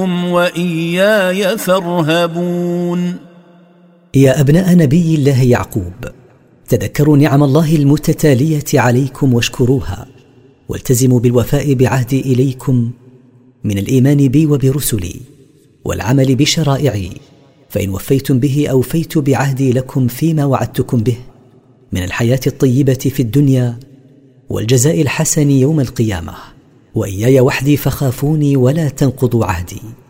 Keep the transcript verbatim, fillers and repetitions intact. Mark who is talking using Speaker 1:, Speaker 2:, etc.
Speaker 1: وإياي فارهبون.
Speaker 2: يا أبناء نبي الله يعقوب، تذكروا نعم الله المتتالية عليكم واشكروها، والتزموا بالوفاء بعهدي إليكم من الإيمان بي وبرسلي والعمل بشرائعي، فإن وفيتم به أوفيت بعهدي لكم فيما وعدتكم به من الحياة الطيبة في الدنيا والجزاء الحسن يوم القيامة. وإياي وحدي فخافوني ولا تنقضوا عهدي.